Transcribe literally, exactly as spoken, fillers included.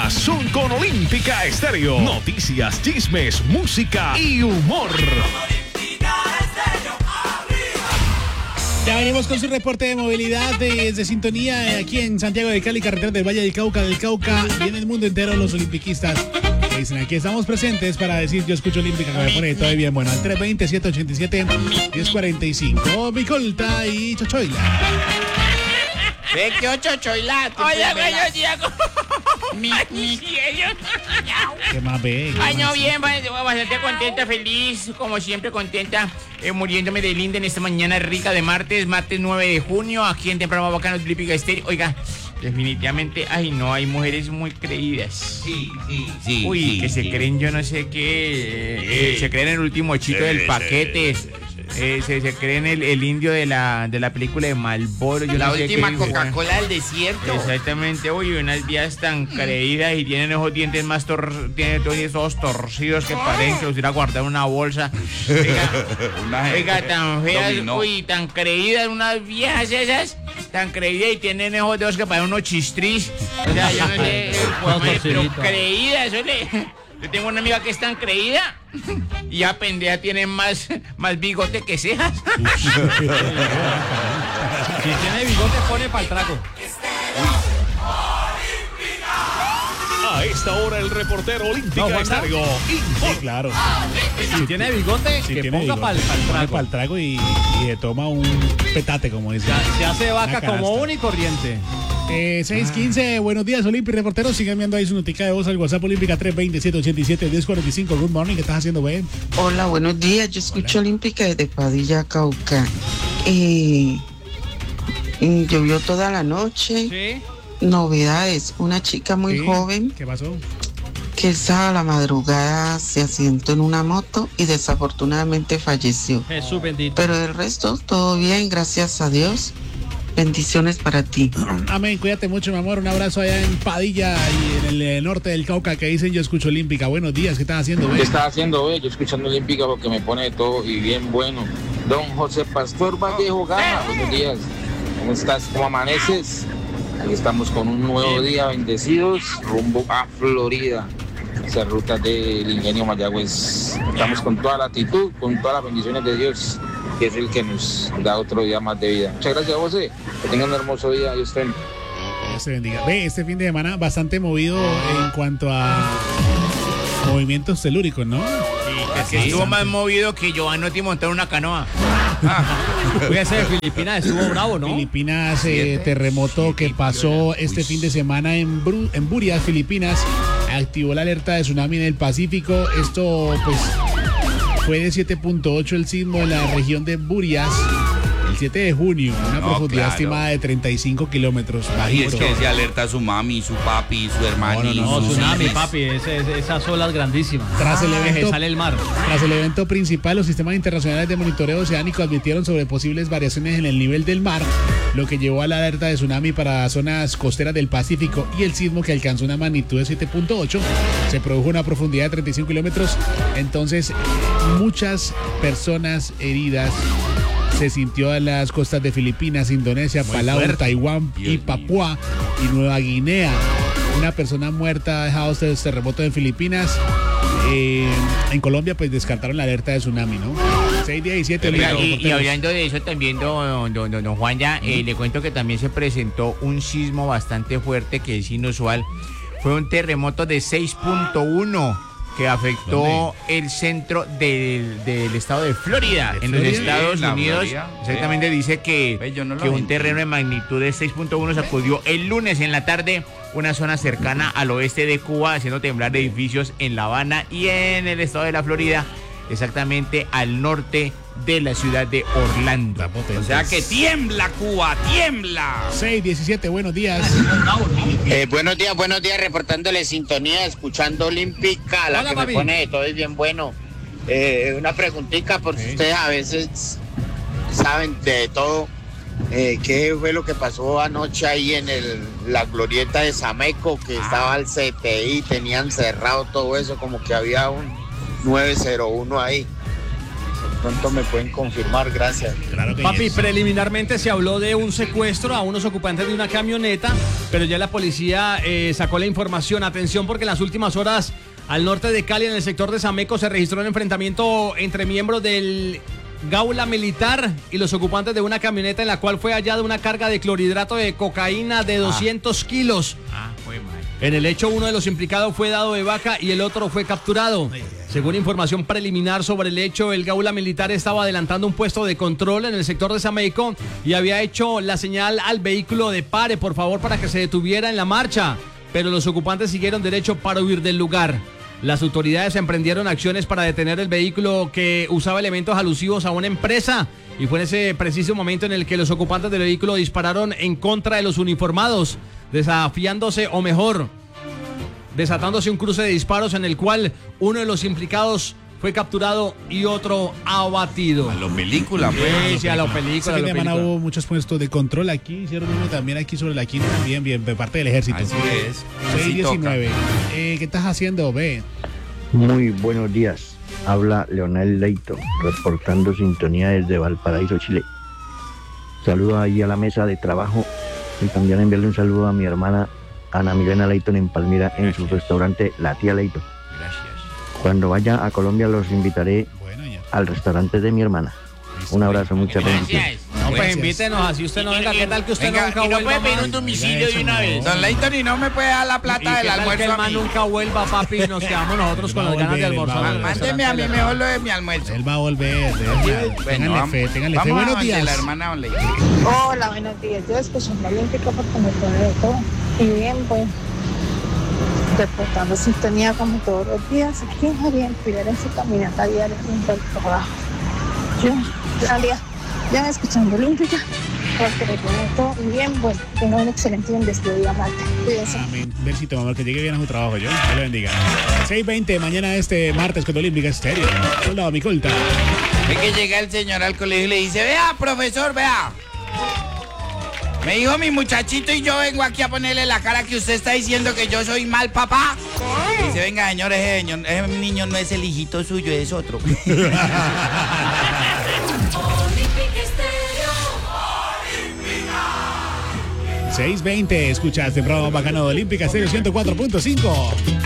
mañanas son con Olímpica Estéreo. Noticias, chismes, música y humor. Ya venimos con su reporte de movilidad desde sintonía aquí en Santiago de Cali, carretera del Valle del Cauca, del Cauca y en el mundo entero los olimpiquistas. Dicen, aquí estamos presentes para decir yo escucho Olímpica, que me pone todo bien bueno. Al tres veinte, siete ochenta y siete, diez cuarenta y cinco. Micolta y Chochoila. Ve que ocho choila. Hola, buenos días. Mi, mi. ¿Qué más ve? Ay, no, bien, bastante contenta, feliz, como siempre contenta, eh, muriéndome de linda en esta mañana rica de martes, martes nueve de junio, aquí en Temprano Bacano Olímpica Estéreo. Oiga, definitivamente, ay no, hay mujeres muy creídas. Sí, sí, sí. Uy, sí, que se sí. creen yo no sé qué, eh, Sí. se creen el último chito Sí, del sí, paquete. sí, sí, sí. Eh, se, se creen el, el indio de la, de la película de Malboro. Yo La no sé última qué- Coca-Cola del desierto. Exactamente, uy, unas vías tan creídas y tienen esos dientes más tor tienen todos esos torcidos que parecen que los hubiera guardado en una bolsa. Oiga, Una- oiga, tan feas, dominó. uy, tan creídas, unas viejas esas, tan creídas y tienen esos dedos que parecen unos chistris. O sea, yo no sé, pues, madre, pero creídas, ole. Yo tengo una amiga que es tan creída y ya pendeja tiene más, más bigote que cejas. Si tiene bigote, pone pa'l trago. A esta hora el reportero Olímpica No, Juanda. Estéreo Sí, informa. claro. Si tiene bigote, Si que tiene ponga bigote, pa'l pa'l pone trago. pa'l trago y, y se toma un petate, como dice. Ya, se hace vaca Una como canasta. una y corriente. Eh, seis quince, buenos días, Olímpica Reportero. Sigan enviando ahí su notica de voz al WhatsApp Olímpica tres veinte, siete ochenta y siete, diez cuarenta y cinco. Good morning, ¿qué estás haciendo, güey? Hola, buenos días. Yo escucho Olímpica desde Padilla, Cauca. Eh, mm, llovió toda la noche. Sí. Novedades. Una chica muy Sí. joven ¿Qué pasó? que el sábado a la madrugada se accidentó en una moto y desafortunadamente falleció. Jesús bendito. Pero el resto, todo bien, gracias a Dios. Bendiciones para ti. Amén, cuídate mucho, mi amor. Un abrazo allá en Padilla y en el eh, norte del Cauca que dicen yo escucho Olímpica. Buenos días, ¿qué estás haciendo, güey? ¿Qué estás haciendo, güey? Yo escuchando Olímpica porque me pone de todo y bien bueno. Don José Pastor Vallejo Gama, buenos días. ¿Cómo estás? ¿Cómo amaneces? Aquí estamos con un nuevo día, bendecidos, rumbo a Florida. Esa ruta del Ingenio Mayagüez. Estamos con toda la actitud, con todas las bendiciones de Dios, que es el que nos da otro día más de vida. Muchas gracias, José. Que tengan un hermoso día y estén. Dios te bendiga. Ve, este fin de semana bastante movido en cuanto a movimientos telúricos, ¿no? Es que estuvo más movido que Giovanotti montar una canoa. Oye, ese de Filipinas estuvo bravo, ¿no? Filipinas, eh, terremoto que pasó este fin de semana en, Bru- en Burias, Filipinas, activó la alerta de tsunami en el Pacífico. Esto, pues, fue de siete punto ocho el sismo en la región de Burias el siete de junio, una No, profundidad claro. estimada de treinta y cinco kilómetros. Y es Bajito. que se alerta a su mami, su papi, su hermanito. No, sus tsunami, hijos. papi, ese- ese- esas olas grandísimas. Tras el Ah, evento- que sale el mar. Tras el evento principal, los sistemas internacionales de monitoreo oceánico advirtieron sobre posibles variaciones en el nivel del mar, lo que llevó a la alerta de tsunami para zonas costeras del Pacífico, y el sismo, que alcanzó una magnitud de siete punto ocho, se produjo a una profundidad de treinta y cinco kilómetros. Entonces, muchas personas heridas. Se sintió en las costas de Filipinas, Indonesia, Muy Palau, fuerte. Taiwán y Dios Papúa y Nueva Guinea. Una persona muerta ha dejado este terremoto en Filipinas. Eh, en Colombia, pues descartaron la alerta de tsunami, ¿no? seis diecisiete. Oiga, Olímpico, y, y reporteros. hablando de eso también, don, don, don, don Juan, ya eh, le cuento que también se presentó un sismo bastante fuerte que es inusual. Fue un terremoto de seis punto uno que afectó el centro del, del estado de Florida, ¿De en los Florida? Estados La Unidos. Florida, sí. Exactamente, dice que, Ve, yo no lo que un vi. terreno de magnitud de seis punto uno sacudió el lunes en la tarde una zona cercana al oeste de Cuba, haciendo temblar edificios en La Habana y en el estado de la Florida, exactamente al norte de la ciudad de Orlando. O sea que tiembla Cuba, tiembla. seis diecisiete, buenos días. Eh, buenos días, buenos días, reportándole sintonía, escuchando Olímpica, la Hola, que papi. me pone de todo y bien bueno. Eh, una preguntita, por si ustedes a veces saben de todo, eh, ¿qué fue lo que pasó anoche ahí en el, la glorieta de Sameco, que estaba el C T I, tenían cerrado todo eso, como que había un nueve cero uno ahí? De pronto me pueden confirmar, gracias. Claro que Papi, yes. preliminarmente se habló de un secuestro a unos ocupantes de una camioneta, pero ya la policía eh, sacó la información. Atención, porque en las últimas horas al norte de Cali, en el sector de Sameco, se registró un enfrentamiento entre miembros del Gaula Militar y los ocupantes de una camioneta en la cual fue hallada una carga de clorhidrato de cocaína de doscientos kilos. Ah, fue mal. En el hecho, uno de los implicados fue dado de baja y el otro fue capturado. Según información preliminar sobre el hecho, el Gaula Militar estaba adelantando un puesto de control en el sector de Sameco y había hecho la señal al vehículo de pare, por favor, para que se detuviera en la marcha. Pero los ocupantes siguieron derecho para huir del lugar. Las autoridades emprendieron acciones para detener el vehículo que usaba elementos alusivos a una empresa. Y fue en ese preciso momento en el que los ocupantes del vehículo dispararon en contra de los uniformados, desafiándose, o mejor, desatándose un cruce de disparos en el cual uno de los implicados fue capturado y otro abatido. A la película, Sí, pues. sí, a la película. Este a fin la de semana película. hubo muchos puestos de control aquí, hicieron uno también aquí sobre la quinta, bien, bien, de parte del ejército. Así es. seis Así toca. diecinueve. Eh, ¿Qué estás haciendo, ve? Muy buenos días. Habla Leonel Leito, reportando sintonía desde Valparaíso, Chile. Saludos ahí a la mesa de trabajo y también enviarle un saludo a mi hermana Ana Milena Leighton en Palmira, en su restaurante La Tía Leighton. Gracias. Cuando vaya a Colombia los invitaré Bueno, ya. al restaurante de mi hermana. Un abrazo, muchas bendiciones. Gracias. No, pues Gracias. invítenos, así usted no venga. ¿Qué tal que usted Venga, nunca Y no vuelva puede pedir más? un domicilio Oiga, de una eso vez. no. Don Leighton, y no me puede dar la ¿Y plata qué del tal que almuerzo el a man mí? nunca vuelva, papi, y nos quedamos nosotros Él con va las a ganas de volver, él va a almorzar? en el volver. Mándeme a mí restaurante? mejor lo de mi almuerzo. Él va a volver. de verdad. ténganle vamos- fe, ténganle fe. vamos a Buenos donde días. la hermana Don Leighton. Hola, buenos días. Yo escuchando Olímpica porque me pone de todo. Y bien, pues, reportando sintonía como todos los días. Aquí en Javier Pilar en su caminata diaria junto al trabajo. Yo, en realidad, ya escuchando Olímpica porque me pone de todo. Y bien, pues, tengo un excelente y un despedido Marte. Cuídense. Amén. Besito, mamá, que llegue bien a su trabajo, yo. Dios le bendiga. seis veinte, mañana este martes con Olímpica Estéreo. Soldado Micolta. Es que llega el señor al colegio y le dice, vea, profesor, vea. Me dijo mi muchachito y yo vengo aquí a ponerle la cara que usted está diciendo que yo soy mal papá. Y dice, venga, señor, ese, señor, ese niño no es el hijito suyo, es otro. seis veinte, escuchas el programa bacano de Olímpica Estéreo ciento cuatro punto cinco.